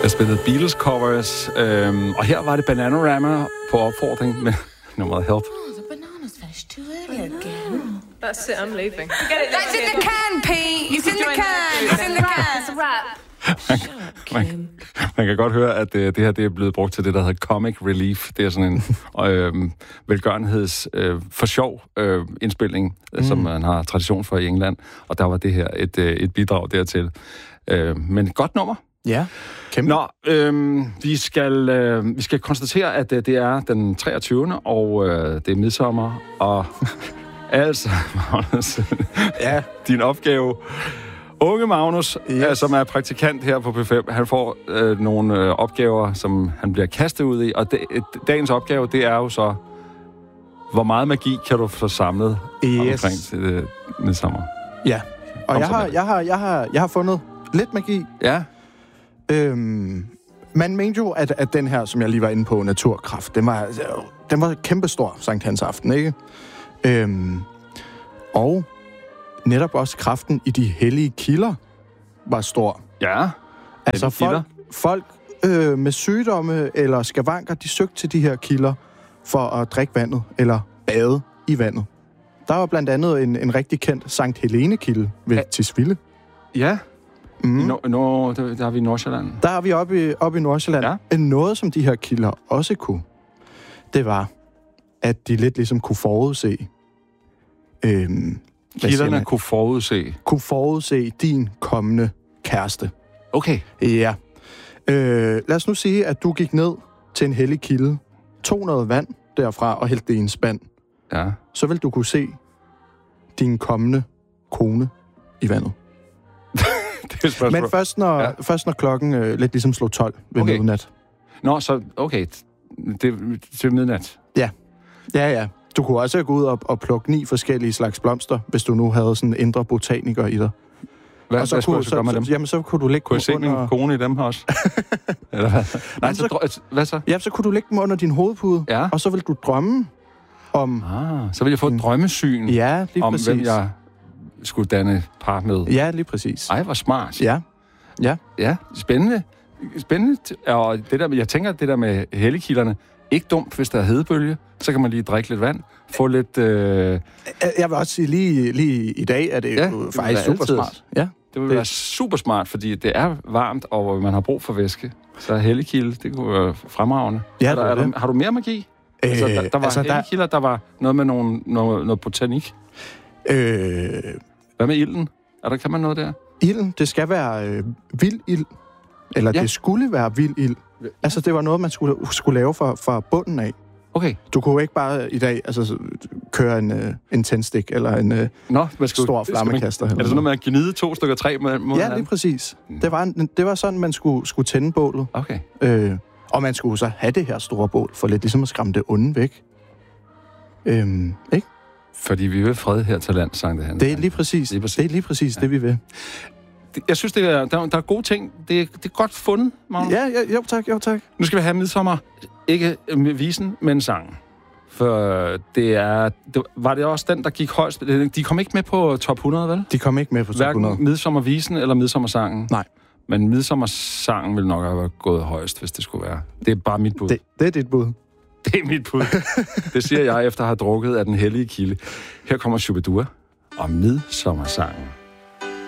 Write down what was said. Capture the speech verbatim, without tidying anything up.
Jeg spillede Beatles covers, øhm, og her var det Bananarama på opfordring med nummeret Help. Oh, the banana's finished too early again. That's it, I'm leaving. That's in the can, Pete. It's in the can. It's in the can. It's a wrap. Man, man kan godt høre, at det, det her det er blevet brugt til det, der hedder Comic Relief. Det er sådan en øh, velgørenheds øh, for sjov øh, indspilning, mm. som man har tradition for i England. Og der var det her et, øh, et bidrag dertil. Øh, men godt nummer. Ja, kæmpe. Nå, øh, vi, skal, øh, vi skal konstatere, at øh, det er den treogtyvende og øh, det er midsommer, og altså, Magnus, ja, din opgave... Unge Magnus, yes. øh, som er praktikant her på P fem, han får øh, nogle øh, opgaver, som han bliver kastet ud i, og det, øh, dagens opgave, det er jo så, hvor meget magi kan du få samlet yes. omkring til øh, midsommer? Ja, og jeg har, jeg, har, jeg, har, jeg har fundet lidt magi. Ja. Øhm, man mente jo, at, at den her, som jeg lige var inde på, naturkraft, den var, den var kæmpestor Sankt Hans aften, ikke? Øhm, og netop også kraften i de hellige kilder var stor. Ja, altså folk, folk øh, med sygdomme eller skavanker, de søgte til de her kilder for at drikke vandet eller bade i vandet. Der var blandt andet en, en rigtig kendt Sankt Helene-kilde ved ja. Tisvilde. Ja, mm. no, no, der, der er vi i Nordsjælland. Der er vi oppe i, oppe i Nordsjælland. Ja. Noget, som de her kilder også kunne, det var, at de lidt ligesom kunne forudse... Øhm, Kilderne kunne forudse? Kunne forudse din kommende kæreste. Okay. Ja. Øh, lad os nu sige, at du gik ned til en hellig kilde, tog noget vand derfra og hældte det i en spand. Ja. Så vil du kunne se din kommende kone i vandet. Det er Men først når, ja. først når klokken øh, lidt ligesom slog tolv ved okay. midnat. Nå, så okay. Det til midnat? Ja. Ja, ja. Du kunne også gå ud og, og plukke ni forskellige slags blomster, hvis du nu havde sådan en indre botaniker i dig. Hvad, og så hvad kunne, jeg så, så, så, dem? Jamen, så kunne du lægge kunne dem under... Kunne jeg se min kone i dem også? Eller hvad? Nej, så, så, hvad så? Ja, så kunne du lægge dem under din hovedpude, ja. og så vil du drømme om... Ah, så vil jeg få et drømmesyn ja, lige om, præcis. hvem jeg skulle danne par med. Ja, lige præcis. Ej, hvor smart. Ja. Ja. Ja, spændende. Spændende. Og det der, jeg tænker, det der med helligkilderne, ikke dumt, hvis der er hedebølge. Så kan man lige drikke lidt vand. Få lidt... Øh... Jeg vil også sige, lige, lige i dag er det ja, jo det faktisk super altid. smart. Ja, det vil det... være super smart, fordi det er varmt, og man har brug for væske. Så helligkilde, det kunne være fremragende. Ja, er der, er der, har du mere magi? Øh, altså, der, der var altså, helligkilder, der var noget med nogle, noget, noget botanik. Øh... Hvad med ilden? Er der, kan man noget der? Ilden, det skal være øh, vild ild. Eller ja. det skulle være vild ild. Altså, det var noget, man skulle, skulle lave fra, fra bunden af. Okay. Du kunne ikke bare i dag altså, køre en, uh, en tændstik eller en uh, Nå, man skulle, stor flammekaster. Man, er det sådan noget med at gnide to stykker træ mod hinanden? Ja, lige præcis. Det var, en, det var sådan, man skulle, skulle tænde bålet. Okay. Øh, og man skulle så have det her store bål, for lidt ligesom at skræmme det onde væk. Øh, ikke? Fordi vi vil fred her til land, Sankt Hans. Det er lige præcis, lige præcis. Det, er lige præcis ja. det, vi vil. Jeg synes, det er, der, der er gode ting. Det er, det er godt fundet, Magnus. Ja, ja, jo tak, jo tak. Nu skal vi have midsommer. Ikke med visen, men sangen. For det er... Det, var det også den, der gik højst? De kom ikke med på top hundrede, vel? De kom ikke med på top hundrede. Hverken midsommervisen eller midsommersangen. Nej. Men midsommersangen ville nok have gået højst, hvis det skulle være. Det er bare mit bud. Det, det er dit bud. Det er mit bud. Det siger jeg, efter at have drukket af den hellige kilde. Her kommer Shubidua og midsommersangen.